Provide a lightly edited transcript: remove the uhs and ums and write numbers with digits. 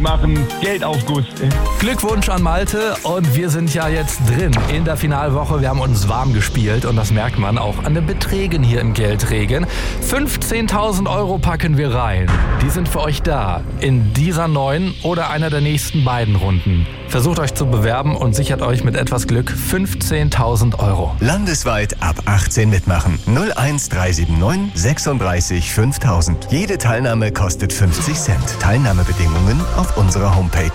machen Geldaufguss. Glückwunsch an Malte und wir sind ja jetzt drin in der Finalwoche. Wir haben uns warm gespielt und das merkt man auch an den Beträgen hier im Geldregen. 15.000 Euro packen wir rein. Die sind für euch da in dieser neuen oder einer der nächsten beiden Runden. Versucht euch zu bewerben und sichert euch mit etwas Glück 15.000 Euro. Landesweit ab 18 mitmachen. 01379 36 5000. Jede Teilnahme kostet 50 Cent. Teilnahmebedingungen auf unserer Homepage.